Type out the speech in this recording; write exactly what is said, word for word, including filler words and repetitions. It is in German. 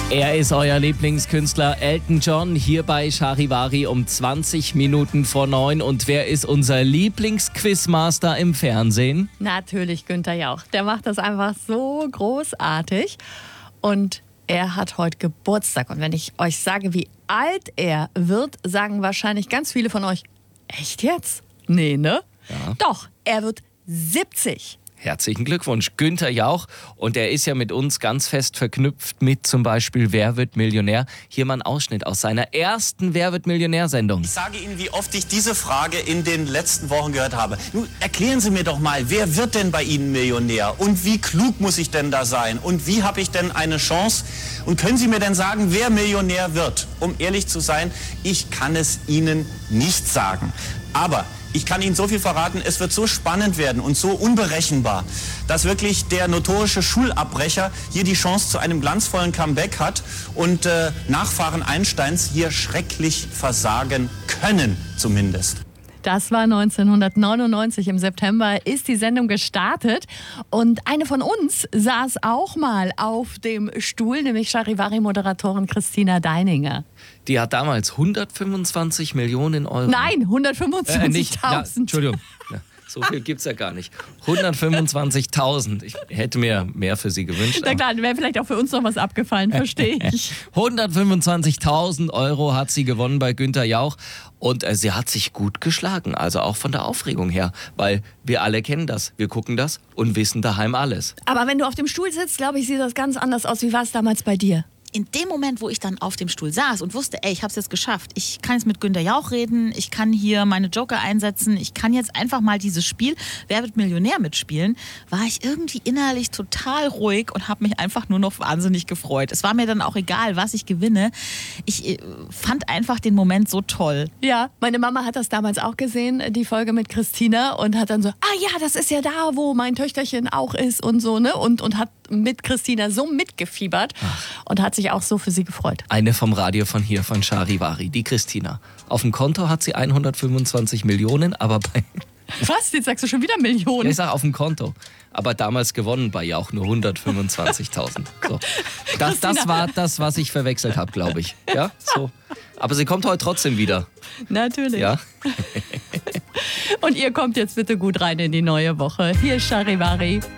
Er ist euer Lieblingskünstler Elton John hier bei Charivari um zwanzig Minuten vor neun. Und wer ist unser Lieblingsquizmaster im Fernsehen? Natürlich Günther Jauch. Der macht das einfach so großartig. Und er hat heute Geburtstag. Und wenn ich euch sage, wie alt er wird, sagen wahrscheinlich ganz viele von euch, echt jetzt? Nee, ne? Ja. Doch, er wird siebzig. Herzlichen Glückwunsch, Günther Jauch. Und er ist ja mit uns ganz fest verknüpft mit zum Beispiel Wer wird Millionär? Hier mal ein Ausschnitt aus seiner ersten Wer wird Millionär-Sendung. Ich sage Ihnen, wie oft ich diese Frage in den letzten Wochen gehört habe. Nun, erklären Sie mir doch mal, wer wird denn bei Ihnen Millionär? Und wie klug muss ich denn da sein? Und wie habe ich denn eine Chance? Und können Sie mir denn sagen, wer Millionär wird? Um ehrlich zu sein, ich kann es Ihnen nicht sagen. Aber ich kann Ihnen so viel verraten, es wird so spannend werden und so unberechenbar, dass wirklich der notorische Schulabbrecher hier die Chance zu einem glanzvollen Comeback hat und äh, Nachfahren Einsteins hier schrecklich versagen können, zumindest. Das war neunzehnhundertneunundneunzig, im September ist die Sendung gestartet und eine von uns saß auch mal auf dem Stuhl, nämlich Charivari-Moderatorin Christina Deininger. Die hat damals hundertfünfundzwanzig Millionen Euro. Nein, Äh, nicht, ja, hundertfünfundzwanzigtausend. Entschuldigung. Ja, so viel gibt's ja gar nicht. hundertfünfundzwanzigtausend. Ich hätte mir mehr für sie gewünscht. Na klar, wäre vielleicht auch für uns noch was abgefallen, verstehe ich. hundertfünfundzwanzigtausend Euro hat sie gewonnen bei Günther Jauch. Und äh, sie hat sich gut geschlagen, also auch von der Aufregung her. Weil wir alle kennen das, wir gucken das und wissen daheim alles. Aber wenn du auf dem Stuhl sitzt, glaube ich, sieht das ganz anders aus. Wie war es damals bei dir? In dem Moment, wo ich dann auf dem Stuhl saß und wusste, ey, ich habe es jetzt geschafft, ich kann jetzt mit Günther Jauch reden, ich kann hier meine Joker einsetzen, ich kann jetzt einfach mal dieses Spiel Wer wird Millionär mitspielen, war ich irgendwie innerlich total ruhig und habe mich einfach nur noch wahnsinnig gefreut. Es war mir dann auch egal, was ich gewinne. Ich äh, fand einfach den Moment so toll. Ja, meine Mama hat das damals auch gesehen, die Folge mit Christina, und hat dann so, ah ja, das ist ja da, wo mein Töchterchen auch ist und so, ne? Und, und hat mit Christina so mitgefiebert und hat sich auch so für sie gefreut. Eine vom Radio von hier, von Charivari, die Christina. Auf dem Konto hat sie hundertfünfundzwanzig Millionen, aber bei... Was? Jetzt sagst du schon wieder Millionen? Ja, ich sag auf dem Konto. Aber damals gewonnen bei Jauch nur hundertfünfundzwanzigtausend. So. Das, das war das, was ich verwechselt habe, glaube ich. Ja, so. Aber sie kommt heute trotzdem wieder. Natürlich. Ja. Und ihr kommt jetzt bitte gut rein in die neue Woche. Hier ist Charivari.